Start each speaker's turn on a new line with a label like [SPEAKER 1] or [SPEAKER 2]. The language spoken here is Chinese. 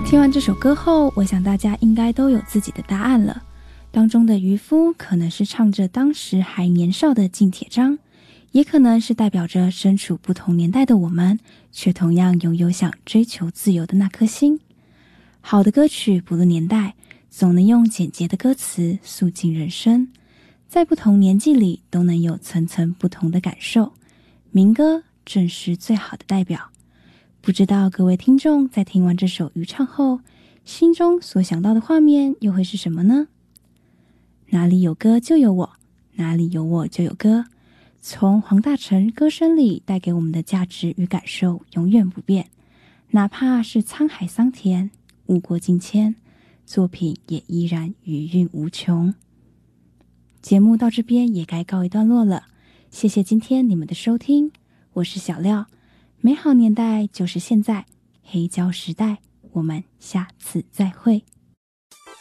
[SPEAKER 1] 听完这首歌后，我想大家应该都有自己的答案了。当中的渔夫可能是唱着当时还年少的靳铁章，也可能是代表着身处不同年代的我们，却同样拥有想追求自由的那颗心。好的歌曲不论年代，总能用简洁的歌词诉尽人生，在不同年纪里都能有层层不同的感受。民歌正是最好的代表。不知道各位听众在听完这首渔唱后，心中所想到的画面又会是什么呢？哪里有歌就有我，哪里有我就有歌。从黄大成歌声里带给我们的价值与感受永远不变，哪怕是沧海桑田，物过境迁，作品也依然余韵无穷。节目到这边也该告一段落了，谢谢今天你们的收听，我是小廖，美好年代就是现在，黑胶时代，我们下次再会。